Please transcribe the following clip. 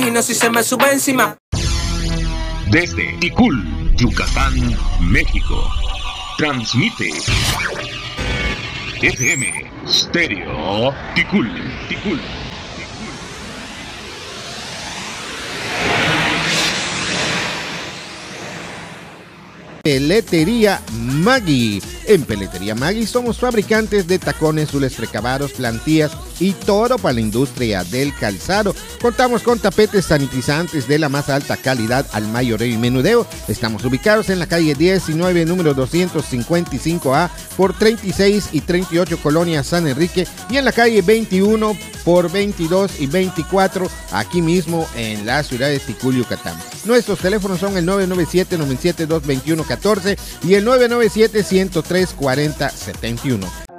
imagino si se me sube encima. Desde Ticul, Yucatán, México. Transmite FM Stereo Ticul. Peletería Maggi. En Peletería Maggi somos fabricantes de tacones, hules precabados, plantillas y todo para la industria del calzado. Contamos con tapetes sanitizantes de la más alta calidad al mayoreo y menudeo. Estamos ubicados en la calle 19, número 255A por 36 y 38 Colonia San Enrique, y en la calle 21 por 22 y 24 aquí mismo en la ciudad de Ticul, Yucatán. Nuestros teléfonos son el 997-972-2114 y el 997-103-4071.